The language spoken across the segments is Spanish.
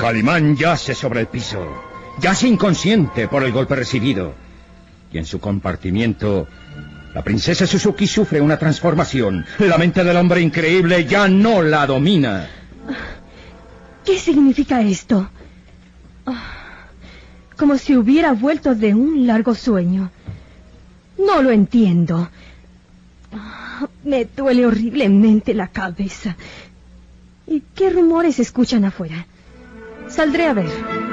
Calimán yace sobre el piso. Yace inconsciente por el golpe recibido. Y en su compartimiento, la princesa Suzuki sufre una transformación. La mente del hombre increíble ya no la domina. ¿Qué significa esto? Como si hubiera vuelto de un largo sueño. No lo entiendo. Me duele horriblemente la cabeza. ¿Y qué rumores se escuchan afuera? Saldré a ver.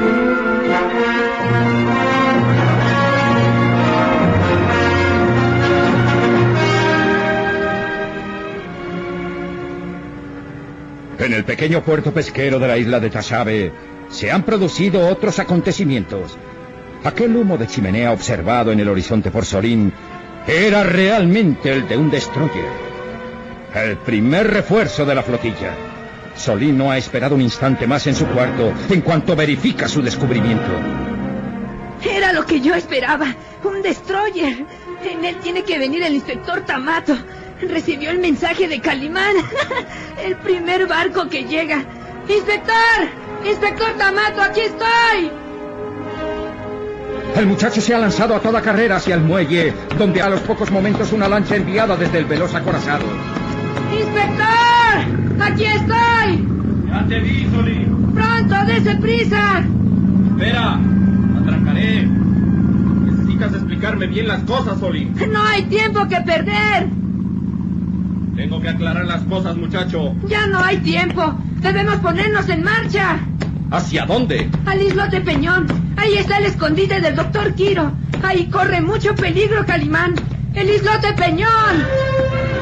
En el pequeño puerto pesquero de la isla de Tashabe se han producido otros acontecimientos. Aquel humo de chimenea observado en el horizonte por Solín era realmente el de un destroyer. El primer refuerzo de la flotilla. Solín no ha esperado un instante más en su cuarto en cuanto verifica su descubrimiento. Era lo que yo esperaba. Un destroyer. En él tiene que venir el inspector Tamato. Recibió el mensaje de Calimán. El primer barco que llega. ¡Inspector! ¡Inspector Tamato, aquí estoy! El muchacho se ha lanzado a toda carrera hacia el muelle, donde a los pocos momentos una lancha enviada desde el veloz acorazado. ¡Inspector! ¡Aquí estoy! ¡Ya te vi, Solín! ¡Pronto, dése prisa! ¡Espera! ¡Atracaré! Necesitas explicarme bien las cosas, Solín. ¡No hay tiempo que perder! Tengo que aclarar las cosas, muchacho. ¡Ya no hay tiempo! ¡Debemos ponernos en marcha! ¿Hacia dónde? Al islote Peñón. Ahí está el escondite del doctor Quiro. Ahí corre mucho peligro, Calimán. ¡El islote Peñón!